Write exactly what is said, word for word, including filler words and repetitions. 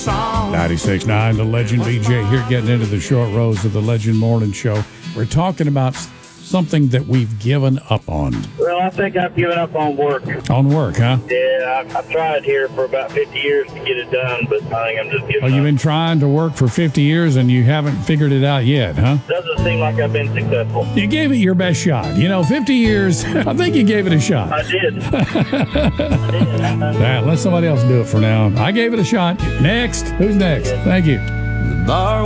ninety-six point nine, The Legend B J here, getting into the short rows of the Legend Morning Show. We're talking about something that we've given up on. Well, I think I've given up on work. On work, huh? Yeah, I've, I've tried here for about fifty years to get it done, but I think I'm just giving Oh, up. you've been trying to work for fifty years and you haven't figured it out yet, huh? Doesn't seem like I've been successful. You gave it your best shot. You know, fifty years, I think you gave it a shot. I did. Nah, let somebody else do it for now. I gave it a shot. Next. Who's next? Thank you. The bar